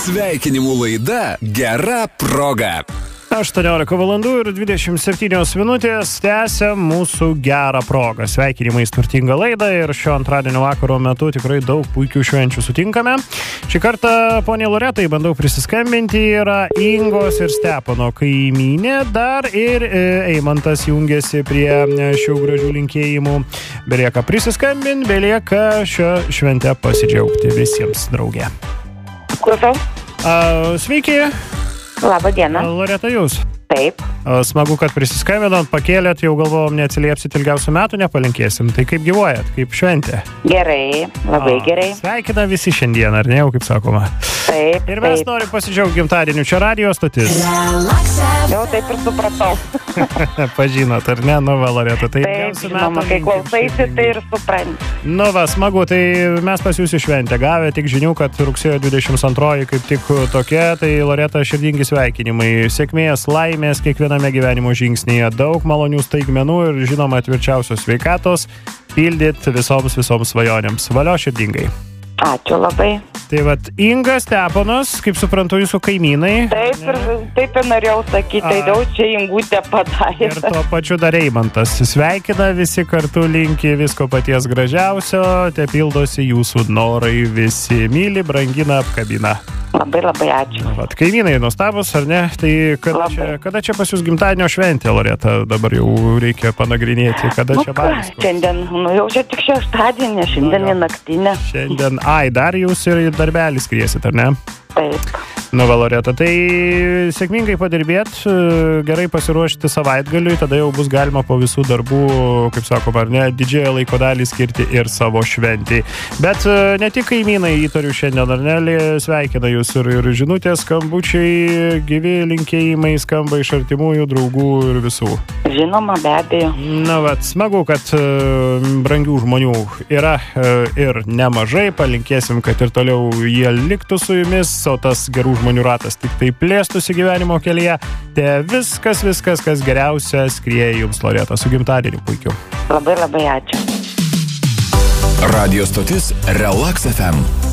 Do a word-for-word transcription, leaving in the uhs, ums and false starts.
Sveikinimų laida Gera proga. aštuoniolika valandų ir dvidešimt septynios minutės tęsia mūsų gerą progą. Sveikinimais turtingą laidą ir šio antradienio vakaro metu tikrai daug puikių švenčių sutinkame. Šį kartą poniai Loretai bandau prisiskambinti, yra Ingos ir Stepono kaimynė, dar ir Eimantas jungiasi prie šių gražių linkėjimų. Belieka prisiskambinti, belieka šią šventę pasidžiaugti visiems drauge. Klausau. Uh, sveiki. Labą dieną. Loreta, jūs? Taip. Smagu, kad prisiskambinot, pakėlėt, jau galvojom, neatsiliepsit ilgiausių metų, nepalinkėsim. Tai kaip gyvuojat, kaip šventė? Gerai, labai A, gerai. Sveikina visi šiandien, ar ne, jau kaip sakoma? Taip, Ir mes taip. norim pasidžiaugti gimtadieniu. Čia radio stotis. Jau taip ir supratau. Pažinot, ar ne? Nu va, Loreta, tai Taip, ilgiausių žinoma, metų kai linkim klausaisi, širdingai. tai ir supranti. Nu va, smagu, tai mes pas jūs į šventę gavę tik žinių, kad rugsėjo dvidešimt antroji kaip tik tokia, tai Loreta, širdingi sveikinimai. Sėkmės, laimės kiekviename gyvenimo žingsnyje, daug malonių staigmenų ir žinoma tvirčiausios sveikatos pildyt visoms visoms svajonėms. Valio širdingai. Ačiū labai. Tai vat Inga, Steponas, kaip suprantu, jūsų kaimynai. Taip ir, taip ir norėjau sakyti, tai A. daug čia Ingutė padarė. Ir tuo pačiu dar Eimantas. Sveikina visi kartu, linki visko paties gražiausio, te pildosi jūsų norai, visi myli, brangina, apkabina. Labai labai ačiū. Vat, kaimynai nuostabus, ar ne? Tai kada čia, kada čia pas jūs gimtadienio šventė, Loreta? Dabar jau reikia panagrinėti, kada Nu čia ką, balis. šiandien, nu jau čia tik šeštadienė, šiandien Nu jo. į naktinę. Šiandien, ai, dar jūs ir į darbelį skriesit, ar ne? Taip. Nu, va, Loreta, tai sėkmingai padirbėt, gerai pasiruošti savaitgaliui, tada jau bus galima po visų darbų, kaip sakoma, ar ne, didžiąją laiko dalį skirti ir savo šventį. Bet ne tik kaimynai įtariu šiandien, ar ne, sveikina jūs ir, ir žinutės, skambučiai, gyvi linkėjimai skamba iš artimųjų, draugų ir visų. Žinoma, be abejo. Na, vat, smagu, kad uh, brangių žmonių yra uh, ir nemažai, palinkėsim, kad ir toliau jie liktų su jumis, o tas gerų žmonių ratas tik tai plėstųsi gyvenimo kelyje. Te viskas, viskas, kas geriausia skrieja jums, Loreta, su gimtadieniu puikiu. Labai labai ačiū. Radio stotis Relax F M.